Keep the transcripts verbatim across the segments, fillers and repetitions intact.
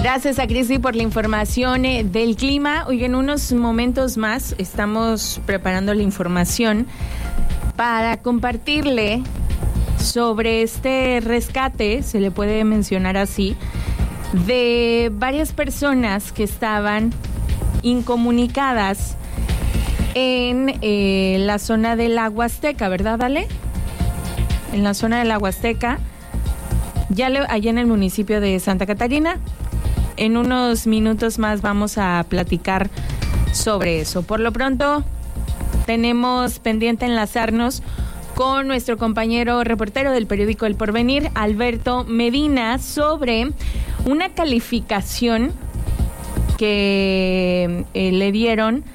Gracias a Cristi por la información eh, del clima. Oye, en unos momentos más estamos preparando la información para compartirle sobre este rescate, se le puede mencionar así, de varias personas que estaban incomunicadas en eh, la zona de la Huasteca, ¿verdad, Ale? En la zona de la Huasteca, ya le, allá en el municipio de Santa Catarina. En unos minutos más vamos a platicar sobre eso. Por lo pronto, tenemos pendiente enlazarnos con nuestro compañero reportero del periódico El Porvenir, Alberto Medina, sobre una calificación que eh, le dieron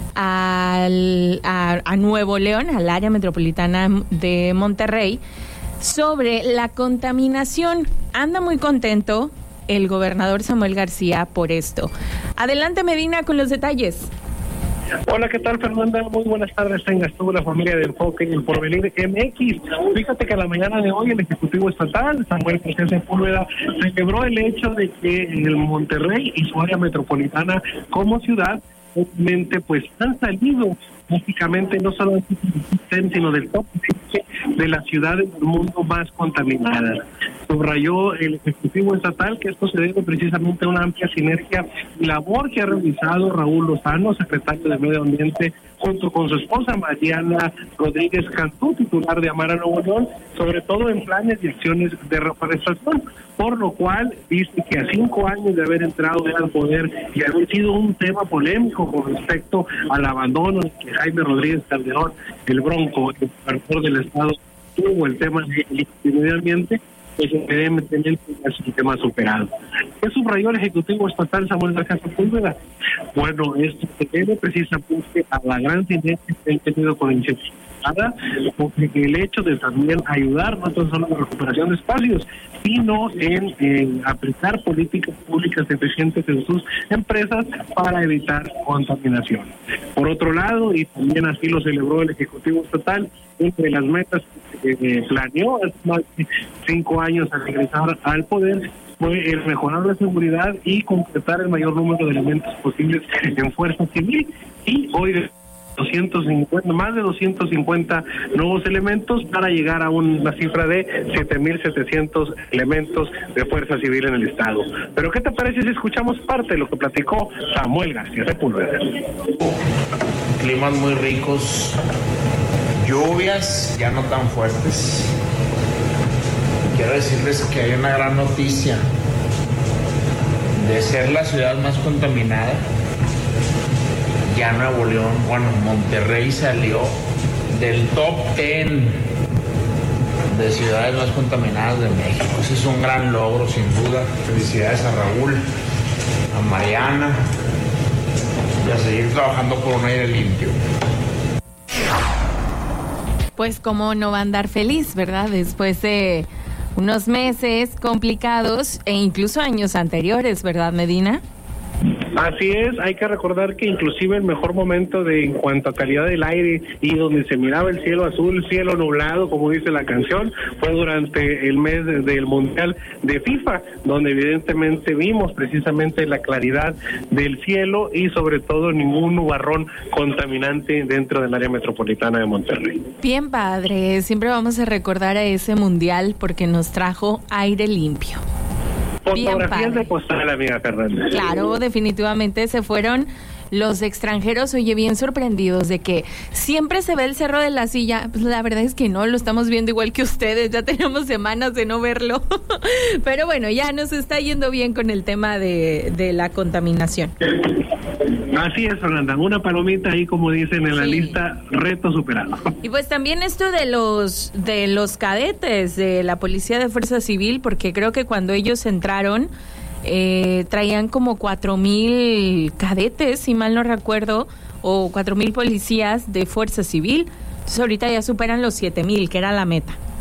al, a, a Nuevo León, al área metropolitana de Monterrey, sobre la contaminación. Anda muy contento el gobernador Samuel García por esto. Adelante, Medina, con los detalles. Hola, ¿qué tal, Fernanda? Muy buenas tardes, tengas tú, la familia de Enfoque y El Porvenir M X. Fíjate que a la mañana de hoy el Ejecutivo Estatal, Samuel García Sepúlveda, celebró el hecho de que en el Monterrey y su área metropolitana como ciudad, obviamente, pues han salido básicamente no solo del sino del top de las ciudades del mundo más contaminadas. Subrayó el Ejecutivo Estatal que esto se debe precisamente a una amplia sinergia y labor que ha realizado Raúl Lozano, secretario de Medio Ambiente, junto con su esposa Mariana Rodríguez Cantú, titular de Amara Nuevo León, sobre todo en planes y acciones de reforestación, por lo cual dice que a cinco años de haber entrado al poder y haber sido un tema polémico con respecto al abandono que Jaime Rodríguez Calderón, el Bronco, el gobernador del estado, tuvo el tema del medio ambiente, pues evidentemente es un tema superado. ¿Qué subrayó el Ejecutivo Estatal Samuel García Sepúlveda? Bueno, esto se debe precisamente a la gran sinergia que han tenido con la iniciativa, porque el hecho de también ayudar no solo en la recuperación de espacios, sino en, en aplicar políticas públicas eficientes en sus empresas para evitar contaminación. Por otro lado, y también así lo celebró el Ejecutivo Estatal, entre las metas que eh, planeó hace más de cinco años al regresar al poder, fue el mejorar la seguridad y completar el mayor número de elementos posibles en Fuerza Civil, y hoy doscientos cincuenta, más de doscientos cincuenta nuevos elementos para llegar a una cifra de siete mil setecientos elementos de Fuerza Civil en el estado. Pero ¿qué te parece si escuchamos parte de lo que platicó Samuel García Sepúlveda? Climas muy ricos, lluvias ya no tan fuertes. Quiero decirles que hay una gran noticia. De ser la ciudad más contaminada, ya Nuevo León, bueno, Monterrey salió del top diez de ciudades más contaminadas de México. Ese es un gran logro, sin duda. Felicidades a Raúl, a Mariana, y a seguir trabajando por un aire limpio. Pues cómo no va a andar feliz, ¿verdad? Después de unos meses complicados e incluso años anteriores, ¿verdad, Medina? Así es, hay que recordar que inclusive el mejor momento de en cuanto a calidad del aire y donde se miraba el cielo azul, cielo nublado, como dice la canción, fue durante el mes de, del Mundial de FIFA, donde evidentemente vimos precisamente la claridad del cielo y sobre todo ningún nubarrón contaminante dentro del área metropolitana de Monterrey. Bien padre, siempre vamos a recordar a ese Mundial porque nos trajo aire limpio. Fotografías de postal, amiga Fernanda. Claro, definitivamente se fueron los extranjeros, oye, bien sorprendidos de que siempre se ve el Cerro de la Silla. Pues la verdad es que no, lo estamos viendo igual que ustedes, ya tenemos semanas de no verlo. Pero bueno, ya nos está yendo bien con el tema de, de la contaminación. Así es, Fernanda, una palomita ahí, como dicen en la sí. lista, reto superado. Y pues también esto de los de los cadetes de la Policía de Fuerza Civil, porque creo que cuando ellos entraron eh, traían como cuatro mil cadetes, si mal no recuerdo, o cuatro mil policías de Fuerza Civil. Entonces ahorita ya superan los siete mil, que era la meta.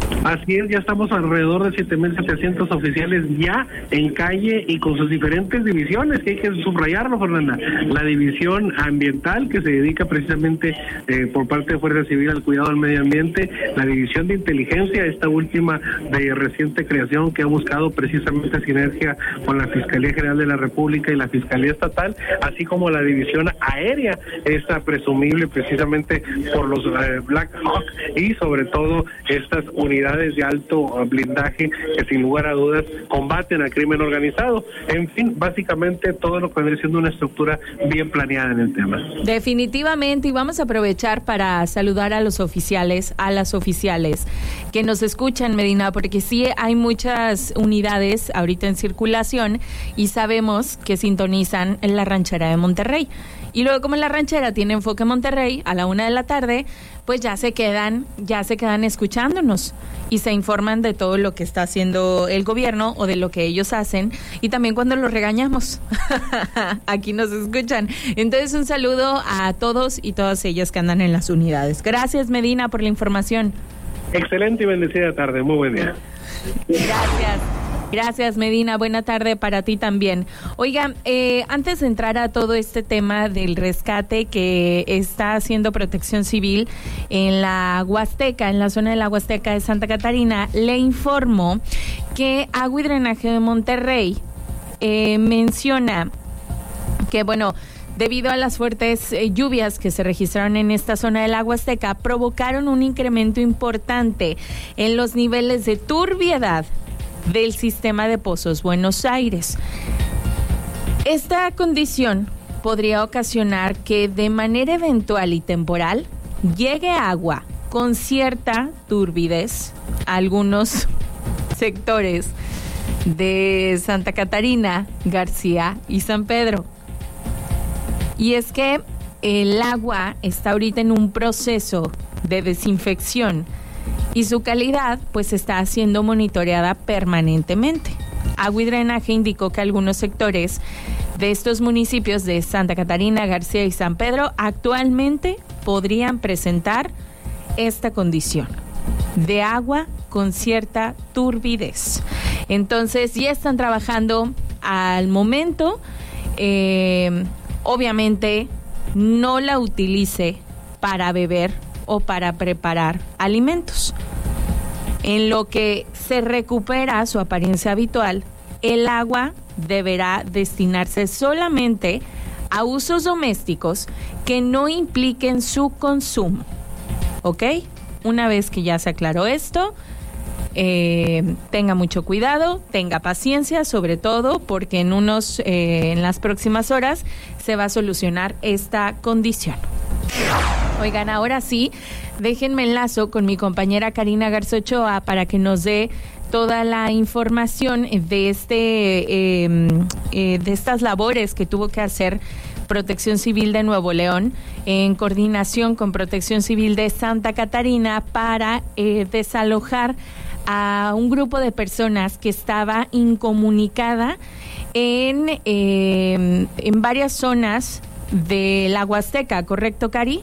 Así es, ya estamos alrededor de siete mil setecientos oficiales ya en calle y con sus diferentes divisiones, que hay que subrayarlo, Fernanda. La división ambiental, que se dedica precisamente eh, por parte de Fuerza Civil al cuidado del medio ambiente, la división de inteligencia, esta última de reciente creación que ha buscado precisamente sinergia con la Fiscalía General de la República y la Fiscalía Estatal, así como la división aérea, esta presumible precisamente por los eh, Black Hawk, y sobre todo estas unidades de alto blindaje que sin lugar a dudas combaten al crimen organizado. En fin, básicamente todo lo que vendría siendo una estructura bien planeada en el tema. Definitivamente, y vamos a aprovechar para saludar a los oficiales, a las oficiales que nos escuchan, Medina, porque sí hay muchas unidades ahorita en circulación y sabemos que sintonizan en la ranchera de Monterrey. Y luego, como en la ranchera tiene enfoque Monterrey, a la una de la tarde, pues ya se quedan, ya se quedan escuchándonos y se informan de todo lo que está haciendo el gobierno o de lo que ellos hacen, y también cuando los regañamos, aquí nos escuchan. Entonces, un saludo a todos y todas ellas que andan en las unidades. Gracias, Medina, por la información. Excelente y bendecida tarde, muy buen día. Gracias. Gracias, Medina. Buena tarde para ti también. Oiga, eh, antes de entrar a todo este tema del rescate que está haciendo Protección Civil en la Huasteca, en la zona de la Huasteca de Santa Catarina, le informo que Agua y Drenaje de Monterrey eh, menciona que, bueno, debido a las fuertes eh, lluvias que se registraron en esta zona de la Huasteca, provocaron un incremento importante en los niveles de turbiedad del sistema de pozos Buenos Aires. Esta condición podría ocasionar que de manera eventual y temporal llegue agua con cierta turbidez a algunos sectores de Santa Catarina, García y San Pedro. Y es que el agua está ahorita en un proceso de desinfección y su calidad pues está siendo monitoreada permanentemente. Agua y Drenaje indicó que algunos sectores de estos municipios de Santa Catarina, García y San Pedro actualmente podrían presentar esta condición de agua con cierta turbidez. Entonces ya están trabajando al momento. Eh, obviamente no la utilice para beber o para preparar alimentos. En lo que se recupera su apariencia habitual, el agua deberá destinarse solamente a usos domésticos que no impliquen su consumo. ¿Ok? Una vez que ya se aclaró esto, eh, tenga mucho cuidado, tenga paciencia, sobre todo porque en unos, eh, en las próximas horas se va a solucionar esta condición. Oigan, ahora sí, déjenme enlazo con mi compañera Karina Garza Ochoa para que nos dé toda la información de este eh, eh, de estas labores que tuvo que hacer Protección Civil de Nuevo León en coordinación con Protección Civil de Santa Catarina para eh, desalojar a un grupo de personas que estaba incomunicada en, eh, en varias zonas de la Huasteca, ¿correcto, Cari?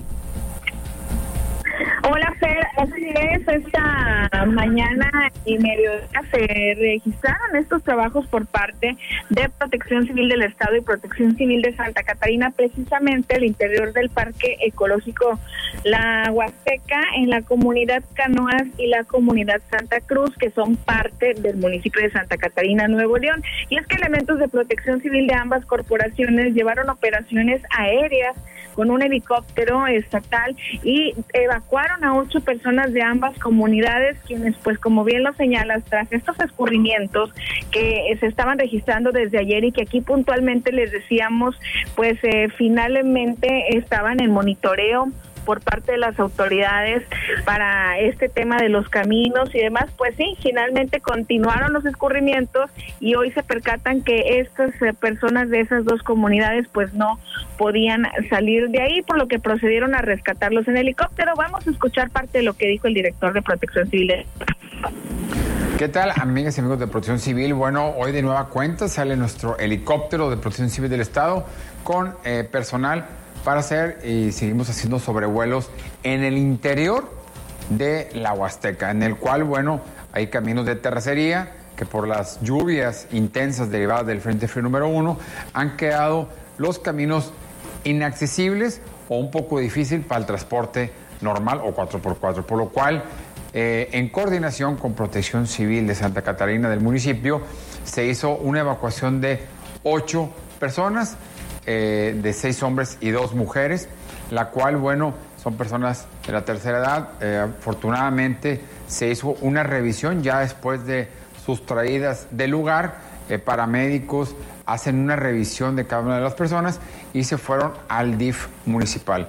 Hola, Fer, así es, esta mañana y mediodía se registraron estos trabajos por parte de Protección Civil del Estado y Protección Civil de Santa Catarina, precisamente al interior del Parque Ecológico La Huasteca, en la comunidad Canoas y la comunidad Santa Cruz, que son parte del municipio de Santa Catarina, Nuevo León. Y es que elementos de Protección Civil de ambas corporaciones llevaron operaciones aéreas con un helicóptero estatal y evacuaron a ocho personas de ambas comunidades, quienes, pues como bien lo señalas, tras estos escurrimientos que se estaban registrando desde ayer y que aquí puntualmente les decíamos, pues eh, finalmente estaban en monitoreo por parte de las autoridades para este tema de los caminos y demás, pues sí, finalmente continuaron los escurrimientos y hoy se percatan que estas eh, personas de esas dos comunidades pues no podían salir de ahí, por lo que procedieron a rescatarlos en helicóptero. Vamos a escuchar parte de lo que dijo el director de Protección Civil. ¿Qué tal, amigas y amigos de Protección Civil? Bueno, hoy de nueva cuenta sale nuestro helicóptero de Protección Civil del Estado con eh, personal para hacer y seguimos haciendo sobrevuelos en el interior de la Huasteca, en el cual, bueno, hay caminos de terracería que por las lluvias intensas derivadas del Frente Frío número uno han quedado los caminos inaccesibles o un poco difícil para el transporte normal o cuatro por cuatro, por lo cual, eh, en coordinación con Protección Civil de Santa Catarina del municipio, se hizo una evacuación de ocho personas, eh, de seis hombres y dos mujeres, la cual, bueno, son personas de la tercera edad. Eh, afortunadamente se hizo una revisión ya después de sus traídas del lugar. Eh, paramédicos hacen una revisión de cada una de las personas y se fueron al D I F municipal.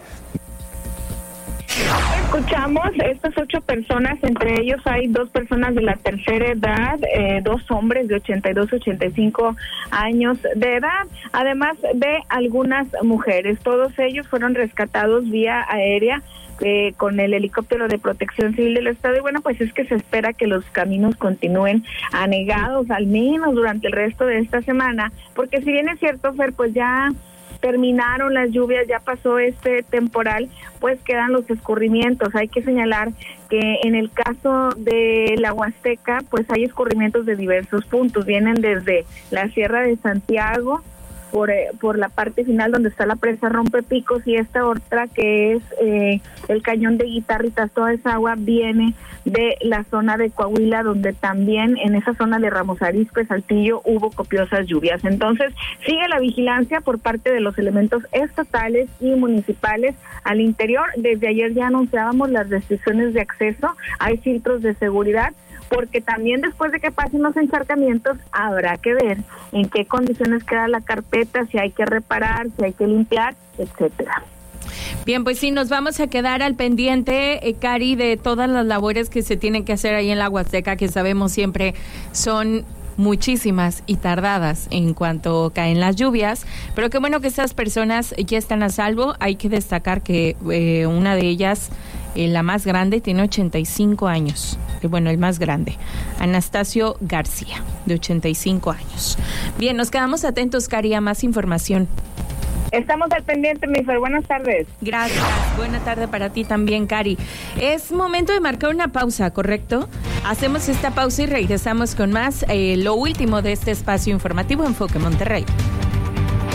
Escuchamos estas ocho personas, entre ellos hay dos personas de la tercera edad, eh, dos hombres de ochenta y dos y ochenta y cinco años de edad, además de algunas mujeres. Todos ellos fueron rescatados vía aérea eh, con el helicóptero de Protección Civil del Estado, y bueno, pues es que se espera que los caminos continúen anegados al menos durante el resto de esta semana, porque si bien es cierto, Fer, pues ya terminaron las lluvias, ya pasó este temporal, pues quedan los escurrimientos. Hay que señalar que en el caso de la Huasteca, pues hay escurrimientos de diversos puntos, vienen desde la Sierra de Santiago, por, eh, por la parte final donde está la presa Rompepicos, y esta otra que es eh, el cañón de Guitarritas. Toda esa agua viene de la zona de Coahuila, donde también en esa zona de Ramos Arizpe, Saltillo, hubo copiosas lluvias. Entonces sigue la vigilancia por parte de los elementos estatales y municipales al interior. Desde ayer ya anunciábamos las restricciones de acceso, hay filtros de seguridad, porque también después de que pasen los encharcamientos habrá que ver en qué condiciones queda la carpeta, si hay que reparar, si hay que limpiar, etcétera. Bien, pues sí, nos vamos a quedar al pendiente, eh, Cari, de todas las labores que se tienen que hacer ahí en la Huasteca, que sabemos siempre son muchísimas y tardadas en cuanto caen las lluvias, pero qué bueno que estas personas ya están a salvo. Hay que destacar que eh, una de ellas, eh, la más grande, tiene ochenta y cinco años, eh, bueno, el más grande, Anastasio García, de ochenta y cinco años. Bien, nos quedamos atentos, Cari, a más información. Estamos al pendiente, mi Fer. Buenas tardes. Gracias. Buena tarde para ti también, Cari. Es momento de marcar una pausa, ¿correcto? Hacemos esta pausa y regresamos con más, eh, lo último de este espacio informativo Enfoque Monterrey.